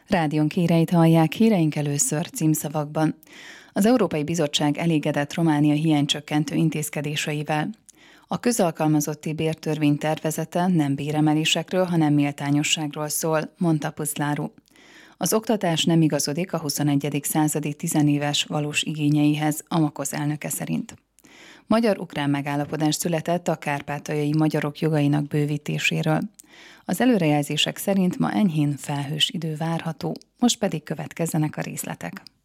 Rádiónk híreit hallják, híreink először címszavakban. Az Európai Bizottság elégedett Románia hiánycsökkentő intézkedéseivel. A közalkalmazotti bértörvény tervezete nem béremelésekről, hanem méltányosságról szól, mondta Puzláru. Az oktatás nem igazodik a 21. századi tizenéves valós igényeihez, a MAKOZ elnöke szerint. Magyar-ukrán megállapodás született a kárpátaljai magyarok jogainak bővítéséről. Az előrejelzések szerint ma enyhén felhős idő várható, most pedig következzenek a részletek.